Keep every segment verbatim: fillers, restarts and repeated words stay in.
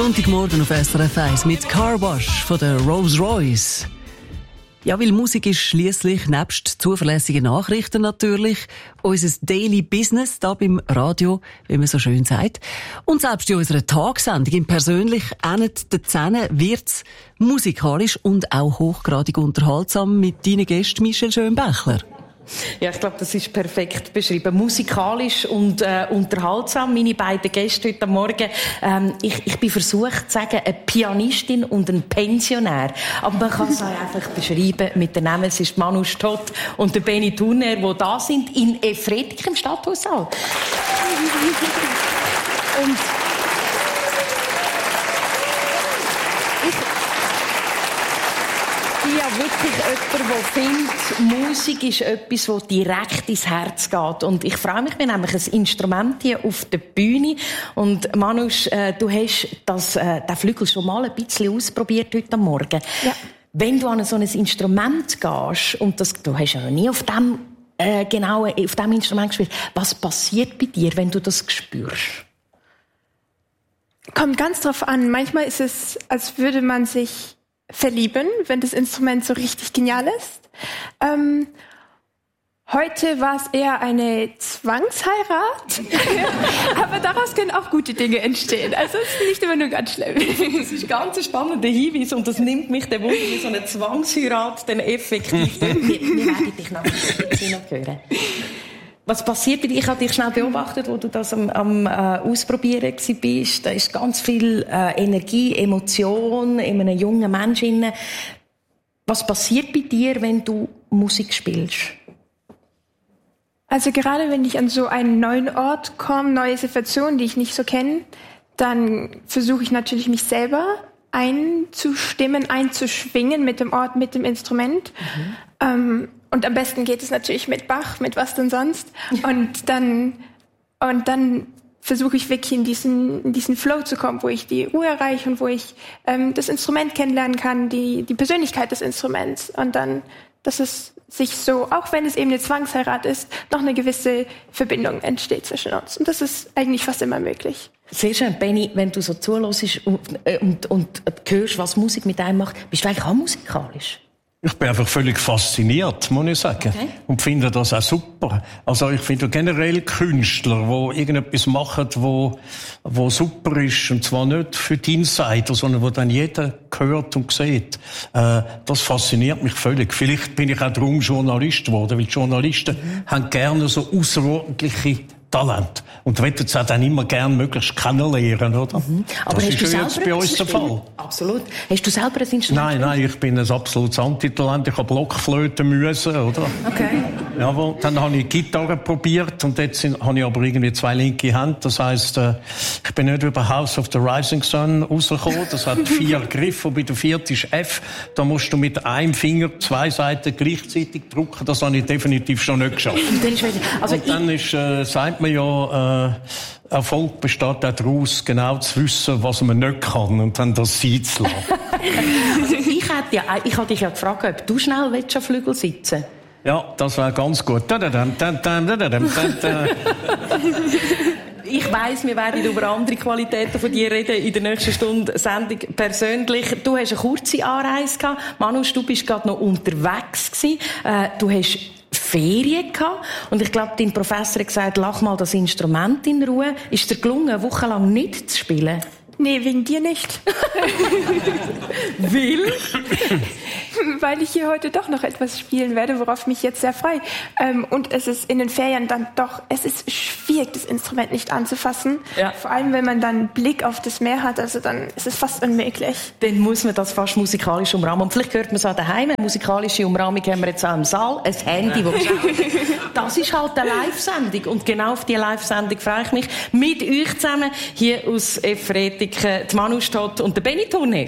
Sonntagmorgen auf S R F eins mit Car Wash von der Rolls-Royce. Ja, weil Musik ist schliesslich nebst zuverlässigen Nachrichten natürlich unser Daily Business da beim Radio, wie man so schön sagt. Und selbst in unserer Tagsendung im Persönlich endet der Zähne wird's musikalisch und auch hochgradig unterhaltsam mit deinen Gästen Michelle Schönbächler. Ja, ich glaube, das ist perfekt beschrieben. Musikalisch und äh, unterhaltsam. Meine beiden Gäste heute Morgen. Ähm, ich, ich bin versucht zu sagen, eine Pianistin und ein Pensionär. Aber man kann es auch einfach beschreiben mit den Namen. Es ist Manu Stott und der Benny Turner, die da sind in Efretik im Stadthaussaal. Und ja, wirklich jemand, der findet, Musik ist etwas, das direkt ins Herz geht. Und ich freue mich, wir haben nämlich ein Instrument hier auf der Bühne. Und Manus, äh, du hast das, äh, den Flügel schon mal ein bisschen ausprobiert heute Morgen. Ja. Wenn du an so ein Instrument gehst, und das, du hast ja noch nie auf dem, äh, genau, auf dem Instrument gespielt, was passiert bei dir, wenn du das spürst? Kommt ganz drauf an. Manchmal ist es, als würde man sich verlieben, wenn das Instrument so richtig genial ist. Ähm, heute war es eher eine Zwangsheirat, aber daraus können auch gute Dinge entstehen. Also es ist nicht immer nur ganz schlimm. Das ist ein ganz spannender Hinweis und das nimmt mich der Wunder, wie so eine Zwangsheirat dann effektiv. wir, wir werden dich nachher noch hören. Was passiert bei dir? Ich habe dich schnell beobachtet, wo du das am, am äh, Ausprobieren warst. Da ist ganz viel äh, Energie, Emotion in einem jungen Menschen. Was passiert bei dir, wenn du Musik spielst? Also gerade wenn ich an so einen neuen Ort komme, neue Situationen, die ich nicht so kenne, dann versuche ich natürlich mich selber einzustimmen, einzuschwingen mit dem Ort, mit dem Instrument. Mhm. Ähm, Und am besten geht es natürlich mit Bach, mit was denn sonst. Und dann, und dann versuche ich wirklich in diesen, in diesen Flow zu kommen, wo ich die Ruhe erreiche und wo ich ähm, das Instrument kennenlernen kann, die, die Persönlichkeit des Instruments. Und dann, dass es sich so, auch wenn es eben eine Zwangsheirat ist, noch eine gewisse Verbindung entsteht zwischen uns. Und das ist eigentlich fast immer möglich. Sehr schön, Benny, wenn du so zuhörst und, und, und hörst, was Musik mit einem macht, bist du eigentlich auch musikalisch? Ich bin einfach völlig fasziniert, muss ich sagen. Okay. Und finde das auch super. Also ich finde generell Künstler, die irgendetwas machen, wo, wo super ist, und zwar nicht für die Insider, sondern wo dann jeder hört und sieht. Äh, das fasziniert mich völlig. Vielleicht bin ich auch darum Journalist geworden, weil Journalisten mhm. haben gerne so außerordentliche Talent. Und wollen es auch dann immer gerne möglichst kennenlernen, oder? Mhm. Aber das hast ist du ja jetzt bei uns der Fall. Absolut. Hast du selber ein Instrument? Nein, nein, ich bin ein absolutes Antitalent. Ich habe Blockflöte müssen, oder? Okay. Jawohl. Dann habe ich Gitarre probiert und jetzt habe ich aber irgendwie zwei linke Hände. Das heisst, äh, ich bin nicht über House of the Rising Sun rausgekommen. Das hat vier Griffe, und bei der vierten ist F. Da musst du mit einem Finger zwei Seiten gleichzeitig drücken. Das habe ich definitiv schon nicht geschafft. Und dann ist, also und dann ist, äh, sagt man ja, äh, Erfolg besteht auch daraus, genau zu wissen, was man nicht kann, und dann das sein zu lassen. Also ich hätte ja, ich hatte dich ja gefragt, ob du schnell willst am Flügel sitzen. Ja, das wäre ganz gut. Ich weiss, wir werden über andere Qualitäten von dir reden in der nächsten Stunde Sendung persönlich. Du hast eine kurze Anreise gehabt. Manus, du bist gerade noch unterwegs gewesen. Äh, du hast Ferien gehabt. Und ich glaube, dein Professor hat gesagt, lach mal das Instrument in Ruhe. Ist dir gelungen, eine Woche lang nicht zu spielen? Nee, wegen dir nicht. Will? Weil ich hier heute doch noch etwas spielen werde, worauf mich jetzt sehr freue. Ähm, und es ist in den Ferien dann doch, es ist schwierig, das Instrument nicht anzufassen. Ja. Vor allem, wenn man dann einen Blick auf das Meer hat, also dann ist es fast unmöglich. Dann muss man das fast musikalisch umrahmen. Und vielleicht hört man es auch daheim. Eine musikalische Umrahmung haben wir jetzt auch im Saal. Ein Handy, das das ist halt eine Live-Sendung. Und genau auf diese Live-Sendung freue ich mich. Mit euch zusammen hier aus Efretik, die Manu Stott und der Benny Turner.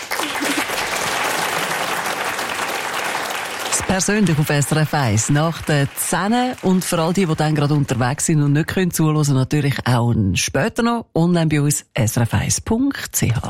Persönlich auf S R F eins nach den Zähnen, und für all die, die dann gerade unterwegs sind und nicht können zuhören, natürlich auch später noch online bei uns s r f eins punkt c h.